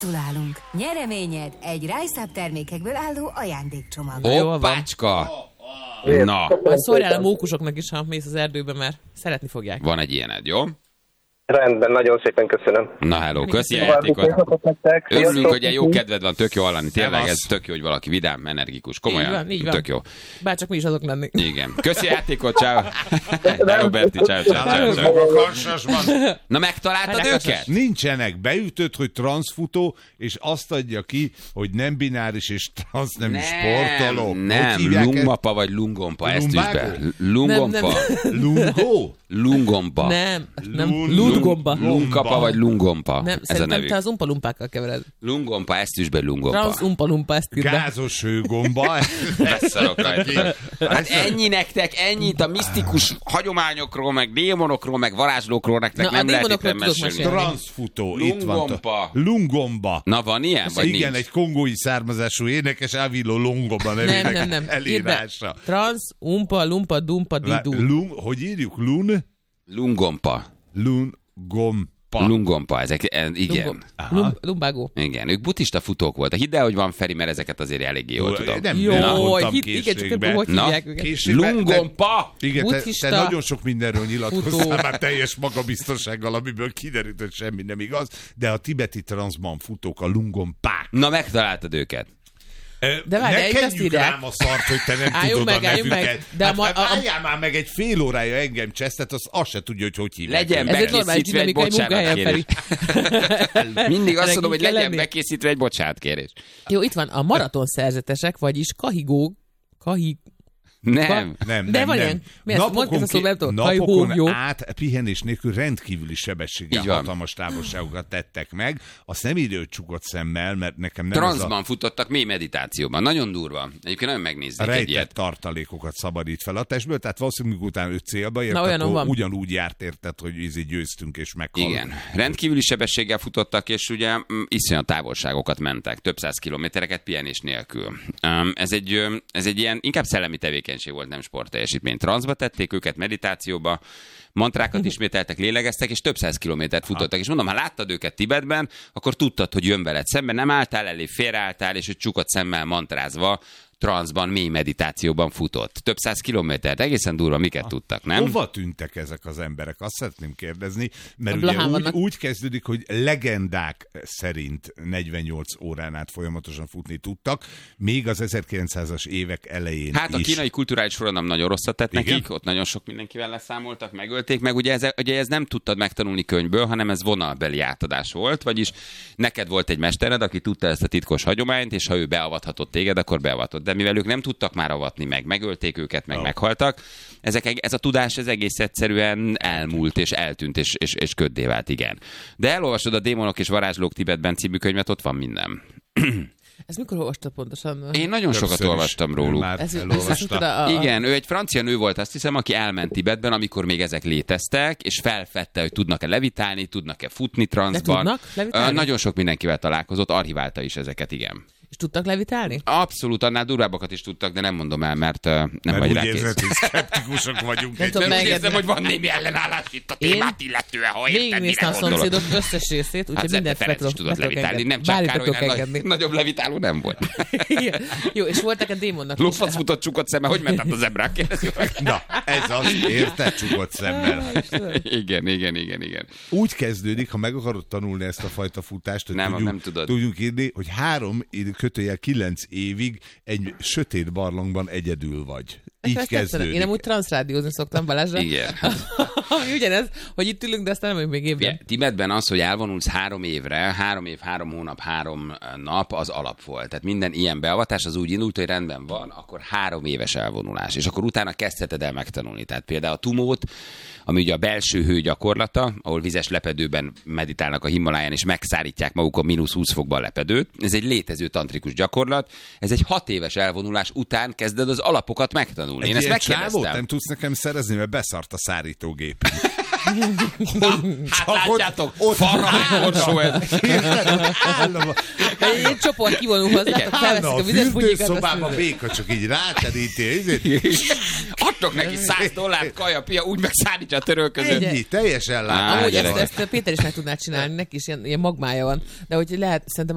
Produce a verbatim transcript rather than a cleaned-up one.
Gratulálunk! Nyereményed egy Rise-Up termékekből álló ajándékcsomag. Hoppácska! Na. Majd szórjál a mókusoknak is, ha mész az erdőbe, mert szeretni fogják. Van egy ilyened, jó? Rendben, nagyon szépen köszönöm. Na hello, köszi a játékot. Örülünk, hogy ilyen jó kedved van, tök jó hallani. Tényleg ez tök jó, hogy valaki vidám, energikus. Komolyan, így van, így van. tök jó. Bárcsak mi is azok lenni. Igen. Köszi a játékot, ciao. Roberti, ciao, ciao, ciao. Na megtaláltad őket? Nincsenek. Beütött, hogy transzfutó, és azt adja ki, hogy nem bináris és transz nem, nem sportoló. Nem, lungmapa vagy lungompa, ezt is be. Lungompa. Lungó? Lungompa. Nem, nem. Lungompa. Lungkapa vagy lungompa. Nem, ez a nevük. Te az umpalumpákkal kevered. Lungompa, ezt is be lungompa. Transz umpalumpa, ezt írd be. Gázos hőgomba. Beszarok rajta. Hát ennyi nektek, ennyit a misztikus hagyományokról, meg démonokról, meg varázslókról nektek na, nem lehet itt mesélni. Transzfutó, itt van. Lungompa. Lungomba. Na van ilyen, vagy igen, nincs? Egy kongói származású énekes Avilo Lungomba nevének nem, nem, nem. elírása. Transz, umpa, lumpa, dumpa, didu. Lung, hogy írjuk? Lun? Lungompa. Lungompa. Lungompa, ezek, igen. Lum, lumbágó. Igen, ők buddhista futók voltak. Hidd el, hogy van Feri, mert ezeket azért eléggé jól tudom. Nem, jó, nem mondtam hit, igen, csak nem hogy hívják őket. Lungompa! Igen, te, buddhista te nagyon sok mindenről nyilatkoztál futó. már teljes magabiztossággal, amiből kiderült, hogy semmi nem igaz, de a tibeti transzban futók a lungompák. Na, megtaláltad őket. De várj, ne kenjük írják. rám a szart, hogy te nem Álljunk tudod meg, a nevüket. meg. De hát, ma, a, a... Álljál már meg egy fél órája engem csesztet, az azt se tudja, hogy hogy hívják. Legyen ez egy normális bekészítve egy dinamikai bocsánatkérés. Mindig azt mondom, hogy legyen lenni. bekészítve egy bocsánatkérés. Jó, itt van a maraton szerzetesek, vagyis kahigó, kahig... Nem. Nem, de nem, van nem. ilyen. Mi ezt mondtad a szóval, nem tudom. Napokon Jó. át pihenés nélkül rendkívüli sebességgel hatalmas távolságokat tettek meg. Azt nem írja, hogy csukott szemmel, mert nekem nem transzban a... futottak mély meditációban. Nagyon durva. Egyébként nagyon megnéznék egy ilyet. tartalékokat szabadít fel a testből, tehát valószínűleg utána ő célba ért, na, akkor van. ugyanúgy járt érted, hogy ízi győztünk és meghalunk. Igen. Rendkívüli sebességgel futottak, és ugye iszonyat távolságokat mentek, több száz kilométereket pihenés nélkül. Ez egy, ez egy ilyen, inkább szellemi tevékenység volt, nem sportteljesítmény. Transzba tették őket, meditációba, mantrákat ismételtek, lélegeztek, és több száz kilométert futottak. És mondom, ha láttad őket Tibetben, akkor tudtad, hogy jön veled szemben, nem álltál elé, félreálltál, és hogy csukott szemmel mantrázva, transzban, mély meditációban futott. Több száz kilométert, egészen durva, miket ha. tudtak, nem? Hova tűntek ezek az emberek? Azt szeretném kérdezni, mert ugye úgy, úgy kezdődik, hogy legendák szerint negyvennyolc órán át folyamatosan futni tudtak, még az ezerkilencszázas évek elején Hát a is. kínai kulturális forradalom nagyon rosszat tett igen? nekik, ott nagyon sok mindenkivel leszámoltak, megölték, meg ugye ez, ugye ez nem tudtad megtanulni könyvből, hanem ez vonalbeli átadás volt, vagyis neked volt egy mestered, aki tudta ezt a titkos hagyományt, és ha ő beavathatott téged, akkor beavatott. De mivel ők nem tudtak már avatni meg, megölték őket, meg oh. meghaltak, ezek, ez a tudás ez egész egyszerűen elmúlt, és eltűnt, és, és, és köddé vált, igen. De elolvasod a Démonok és varázslók Tibetben című könyvet, ott van minden. Ezt mikor olvastad pontosan? Én nagyon Többször sokat olvastam róluk. Ez, ez a, a... Igen, ő egy francia nő volt, azt hiszem, aki elment Tibetben, amikor még ezek léteztek, és felfedte, hogy tudnak-e levitálni, tudnak-e futni transzban. tudnak levitálni? Nagyon sok mindenkivel találkozott, archiválta is ezeket, igen. És tudtak levitálni? Abszolút, annál durvábbakat is tudtak, de nem mondom el, mert uh, nem mert vagy úgy rákész. érzed, hogy szkeptikusok vagyunk. Nem Mert úgy érzem, hogy van némi ellenállás itt a témát illetően, ha érted, végignéztem a szomszédok összes részét, úgyhogy hát mindent Ferenc is tudott levitálni, nem csak Károly, nagyobb levitáló nem volt. Jó, és voltak a démonnak Lófasz futott csukott szemmel, hogy ment át az ebrák? Na, ez az, érted, csukott szemmel. Igen, igen, igen, igen. Úgy kezdődik, ha meg akarod tanulni ezt a fajta futást, hogy nem, tudjuk, nem tudod. tudjuk írni, hogy három kötőjel kilenc évig egy sötét barlangban egyedül vagy. Így kezdődik. Én amúgy transzrádiózni szoktam, Balázsra. Igen. Ami ugyanez, hogy itt ülünk, de aztán nem vagyunk még évben. Yeah, Tibetben az, hogy elvonulsz három évre, három év, három hónap, három nap, az alap volt. Tehát minden ilyen beavatás az úgy indult, hogy rendben van, akkor három éves elvonulás. És akkor utána kezdheted el megtanulni. Tehát például a tumót, ami ugye a belső hő gyakorlata, ahol vizes lepedőben meditálnak a Himaláján, és megszárítják magukon mínusz húsz fokban a lepedőt. Ez egy létező tantrikus gyakorlat. Ez egy hat éves elvonulás után kezded az alapokat megtanulni. Egy Én ezt megkérdeztem. Nem tudsz nekem szerezni, mert beszart a szárítógép. Hát látjátok, farrahágorsó ez. Egy csoport kivonul hozzá, felveszik a vizet, fújik. A fürdőszobában béka csak így ráteríti. Adtok neki száz dollárt, kaja, pia, úgy megszállítja a törölközőt. Ennyi, teljesen látni. Amúgy ezt, ezt Péter is meg tudná csinálni, neki is ilyen, ilyen magmája van. De hogy lehet, szerintem